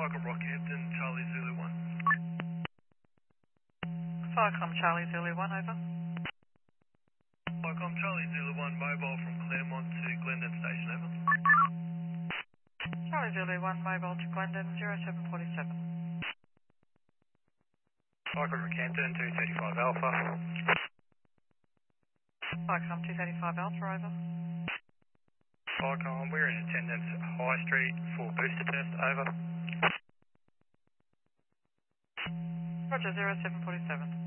Falcon Rockhampton, Charlie Zulu 1. Falcon Charlie Zulu 1, over. Falcon Charlie Zulu 1, mobile from Claremont to Glendon Station, over. Charlie Zulu 1, mobile to Glendon, 0747. Falcon Rockhampton, 235 Alpha. Falcon 235 Alpha, over. Falcon, we're in attendance at High Street for booster test, over. Roger, 0747.